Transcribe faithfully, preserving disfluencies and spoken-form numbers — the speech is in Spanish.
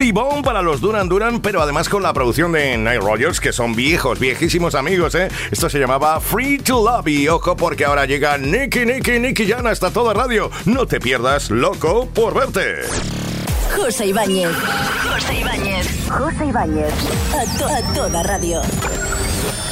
Pibón para los Duran Duran, pero además con la producción de Nile Rodgers, que son viejos, viejísimos amigos, ¿eh? Esto se llamaba Free to Love. Y ojo, porque ahora llega Nicky, Nicky, Nicky Jam hasta toda radio. No te pierdas Loco por verte. José Ibáñez. José Ibáñez. José Ibáñez. A, to- a toda radio.